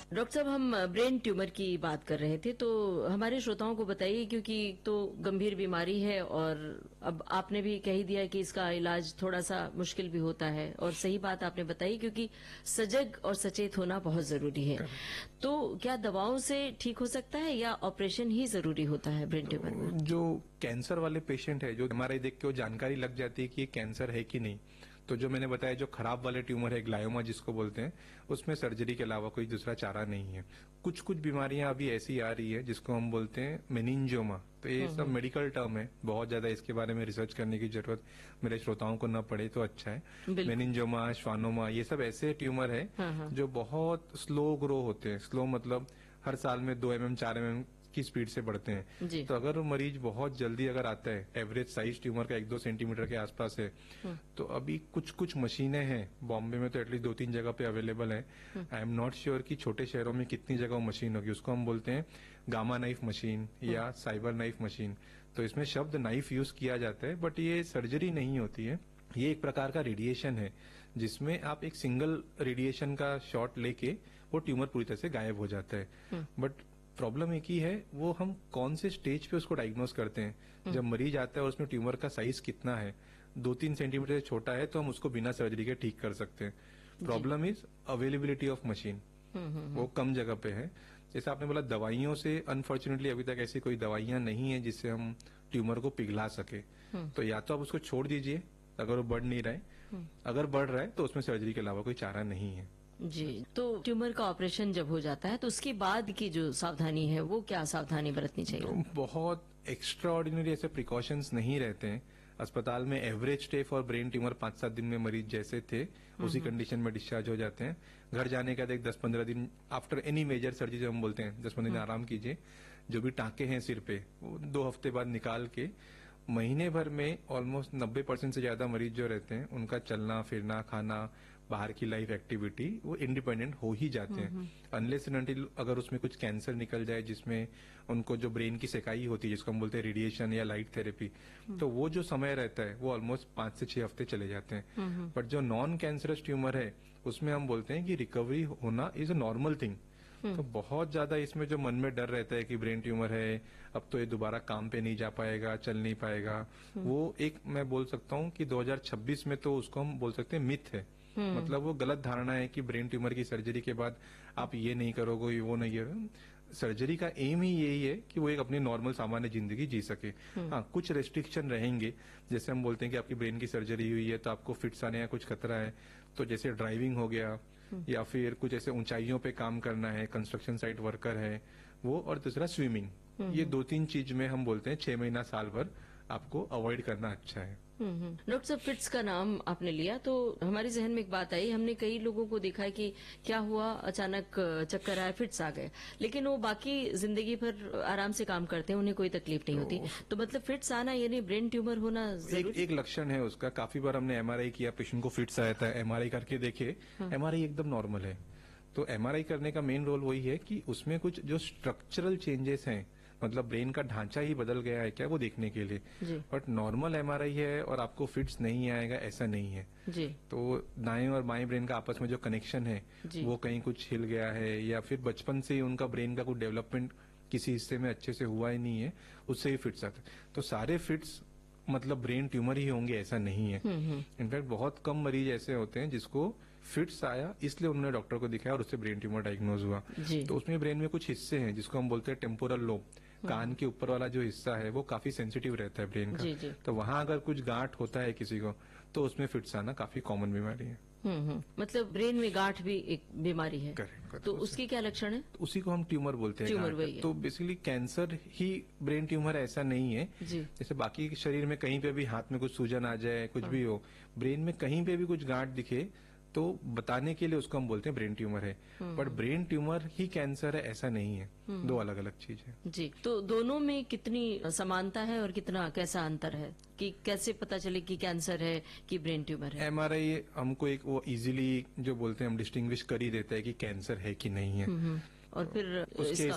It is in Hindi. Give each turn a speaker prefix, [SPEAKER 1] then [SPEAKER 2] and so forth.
[SPEAKER 1] डॉक्टर साहब, हम ब्रेन ट्यूमर की बात कर रहे थे, तो हमारे श्रोताओं को बताइए, क्योंकि तो गंभीर बीमारी है और अब आपने भी कह ही दिया कि इसका इलाज थोड़ा सा मुश्किल भी होता है, और सही बात आपने बताई, क्योंकि सजग और सचेत होना बहुत जरूरी है। तो क्या दवाओं से ठीक हो सकता है या ऑपरेशन ही जरूरी होता है ब्रेन ट्यूमर में?
[SPEAKER 2] जो कैंसर वाले पेशेंट है, जो एमआरआई देख के वो जानकारी लग जाती है कि ये कैंसर है कि नहीं, तो जो मैंने बताया जो खराब वाले ट्यूमर है, ग्लायोमा जिसको बोलते हैं, उसमें सर्जरी के अलावा कोई दूसरा चारा नहीं है। कुछ कुछ बीमारियां अभी ऐसी आ रही है जिसको हम बोलते हैं मेनिंजियोमा। तो ये सब मेडिकल टर्म है, बहुत ज्यादा इसके बारे में रिसर्च करने की जरूरत मेरे श्रोताओं को न पड़े तो अच्छा है। मेनिंजियोमा, श्वानोमा, ये सब ऐसे ट्यूमर है जो बहुत स्लो ग्रो होते हैं। स्लो मतलब हर साल में 2 mm 4 mm की स्पीड से बढ़ते हैं। तो अगर वो मरीज बहुत जल्दी अगर आता है, एवरेज साइज ट्यूमर का 1-2 सेंटीमीटर के आसपास है, तो अभी कुछ कुछ मशीनें हैं बॉम्बे में, तो एटलीस्ट 2-3 जगह पे अवेलेबल है। आई एम नॉट श्योर कि छोटे शहरों में कितनी जगह वो मशीन होगी। उसको हम बोलते हैं गामा नाइफ मशीन या साइबर नाइफ मशीन। तो इसमें शब्द नाइफ यूज किया जाता है, बट ये सर्जरी नहीं होती है। ये एक प्रकार का रेडिएशन है जिसमें आप एक सिंगल रेडिएशन का शॉट लेके वो ट्यूमर पूरी तरह से गायब हो जाता है। बट प्रॉब्लम एक ही है, वो हम कौन से स्टेज पे उसको डायग्नोस करते हैं। जब मरीज आता है और उसमें ट्यूमर का साइज कितना है, 2-3 सेंटीमीटर से छोटा है, तो हम उसको बिना सर्जरी के ठीक कर सकते हैं। Problem is availability of machine, वो कम जगह पे है। जैसे आपने बोला दवाइयों से, अनफॉर्चुनेटली अभी तक ऐसी कोई दवाइयां नहीं है जिससे हम ट्यूमर को पिघला सके। तो या तो आप उसको छोड़ दीजिए अगर वो बढ़ नहीं रहा है, अगर बढ़ रहा है तो उसमें सर्जरी के अलावा कोई चारा नहीं है।
[SPEAKER 1] जी, तो ट्यूमर का ऑपरेशन जब हो जाता है तो उसके बाद की जो सावधानी है, वो क्या सावधानी बरतनी चाहिए?
[SPEAKER 2] तो बहुत एक्स्ट्रा ऑर्डिनरी ऐसे प्रिकॉशंस नहीं रहते हैं। अस्पताल में average stay for brain tumour 5-7 दिन में मरीज जैसे थे उसी कंडीशन में डिस्चार्ज हो जाते हैं। घर जाने के बाद एक 10-15 दिन आफ्टर एनी मेजर सर्जरी, जो हम बोलते हैं 10-15 दिन आराम कीजिए। जो भी टांके हैं सिर पे, वो 2 हफ्ते बाद निकाल के महीने भर में ऑलमोस्ट 90% से ज्यादा मरीज जो रहते हैं उनका चलना फिरना, खाना, बाहर की लाइफ एक्टिविटी वो इंडिपेंडेंट हो ही जाते हैं। अनलेस एंड अनटिल अगर उसमें कुछ कैंसर निकल जाए जिसमें उनको जो ब्रेन की सेकाई होती है, जिसको हम बोलते हैं रेडिएशन या लाइट थेरेपी, तो वो जो समय रहता है वो ऑलमोस्ट 5 से 6 हफ्ते चले जाते हैं। बट जो नॉन कैंसरस ट्यूमर है उसमें हम बोलते हैं कि रिकवरी होना इज अ नॉर्मल थिंग। तो बहुत ज्यादा इसमें जो मन में डर रहता है कि ब्रेन ट्यूमर है, अब तो ये दोबारा काम पे नहीं जा पाएगा, चल नहीं पाएगा, वो एक मैं बोल सकता हूँ कि 2026 में तो उसको हम बोल सकते हैं मिथ है। मतलब वो गलत धारणा है कि ब्रेन ट्यूमर की सर्जरी के बाद आप ये नहीं करोगे, वो नहीं करोगे। सर्जरी का एम ही यही है कि वो एक अपनी नॉर्मल सामान्य जिंदगी जी सके। हाँ, कुछ रेस्ट्रिक्शन रहेंगे, जैसे हम बोलते हैं कि आपकी ब्रेन की सर्जरी हुई है तो आपको फिट्स आने का कुछ खतरा है, तो जैसे ड्राइविंग हो गया या फिर कुछ ऐसे ऊंचाइयों पे काम करना है, कंस्ट्रक्शन साइट वर्कर है वो, और दूसरा स्विमिंग। ये 2-3 चीज में हम बोलते हैं 6 महीना साल भर आपको अवॉइड करना अच्छा है।
[SPEAKER 1] डॉक्टर साहब, फिट्स का नाम आपने लिया तो हमारे जहन में एक बात आई। हमने कई लोगों को देखा है कि क्या हुआ, अचानक चक्कर आया, फिट्स आ गए, लेकिन वो बाकी जिंदगी भर आराम से काम करते हैं, उन्हें कोई तकलीफ नहीं होती। तो मतलब फिट्स आना यानी ब्रेन ट्यूमर होना जरूरी?
[SPEAKER 2] एक लक्षण है उसका। काफी बार हमने एमआरआई किया, पेशेंट को फिट्स आया था, एमआरआई करके देखे, एमआरआई एकदम नॉर्मल है। तो एमआरआई करने का मेन रोल वही है कि उसमें कुछ जो स्ट्रक्चरल चेंजेस हैं, मतलब ब्रेन का ढांचा ही बदल गया है क्या, वो देखने के लिए। बट नॉर्मल एमआरआई है और आपको फिट्स नहीं आएगा ऐसा नहीं है
[SPEAKER 1] जी।
[SPEAKER 2] तो दाएं और बाएं ब्रेन का आपस में जो कनेक्शन है वो कहीं कुछ हिल गया है, या फिर बचपन से ही उनका ब्रेन का कुछ डेवलपमेंट किसी हिस्से में अच्छे से हुआ ही नहीं है, उससे ही फिट्स आते। तो सारे फिट्स मतलब ब्रेन ट्यूमर ही होंगे ऐसा नहीं है। इनफैक्ट बहुत कम मरीज ऐसे होते हैं जिसको फिट्स आया इसलिए उन्होंने डॉक्टर को दिखाया और उससे ब्रेन ट्यूमर डायग्नोज हुआ। तो उसमें ब्रेन में कुछ हिस्से हैं जिसको हम बोलते हैं टेम्पोरल लोब, कान के ऊपर वाला जो हिस्सा है वो काफी सेंसिटिव रहता है ब्रेन का। तो वहां अगर कुछ गांठ होता है किसी को तो उसमें फिट्स आना काफी कॉमन बीमारी है।
[SPEAKER 1] मतलब ब्रेन में गांठ भी एक बीमारी है।
[SPEAKER 2] करेक्ट।
[SPEAKER 1] तो उसकी क्या लक्षण है?
[SPEAKER 2] उसी को हम ट्यूमर बोलते हैं।
[SPEAKER 1] ट्यूमर वही है।
[SPEAKER 2] तो बेसिकली कैंसर ही ब्रेन ट्यूमर ऐसा नहीं है। जैसे बाकी शरीर में कहीं पे भी हाथ में कुछ सूजन आ जाए, कुछ भी हो, ब्रेन में कहीं पे भी कुछ गांठ दिखे तो बताने के लिए उसको हम बोलते हैं ब्रेन ट्यूमर है। But brain tumour he cancer है ऐसा नहीं है, दो अलग अलग चीज है।
[SPEAKER 1] जी, तो दोनों में कितनी समानता है और कितना कैसा अंतर है कि कैसे पता चले कि कैंसर है कि ब्रेन ट्यूमर है?
[SPEAKER 2] एमआरआई हमको एक वो इजीली जो बोलते हैं हम डिस्टिंग्विश कर ही देता है कि कैंसर है कि नहीं है।
[SPEAKER 1] और फिर
[SPEAKER 2] उसके